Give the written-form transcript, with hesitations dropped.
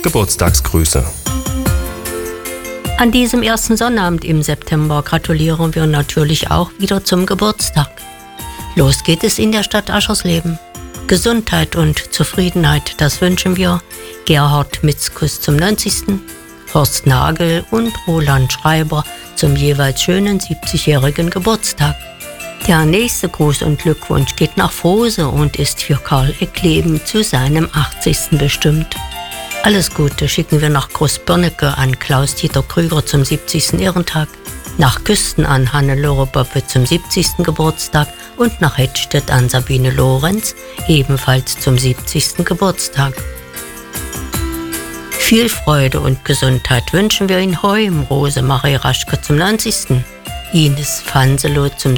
Geburtstagsgrüße. An diesem ersten Sonnabend im September gratulieren wir natürlich auch wieder zum Geburtstag. Los geht es in der Stadt Aschersleben. Gesundheit und Zufriedenheit, das wünschen wir Gerhard Mitzkus zum 90., Horst Nagel und Roland Schreiber zum jeweils schönen 70-jährigen Geburtstag. Der nächste Gruß und Glückwunsch geht nach Frose und ist für Karl Eckleben zu seinem 80. bestimmt. Alles Gute schicken wir nach Großbörnecke an Klaus-Dieter Krüger zum 70. Ehrentag, nach Küsten an Hannelore Boppe zum 70. Geburtstag und nach Hettstedt an Sabine Lorenz, ebenfalls zum 70. Geburtstag. Viel Freude und Gesundheit wünschen wir in Heum Rosemarie Raschke zum 90., Ines Fanselow zum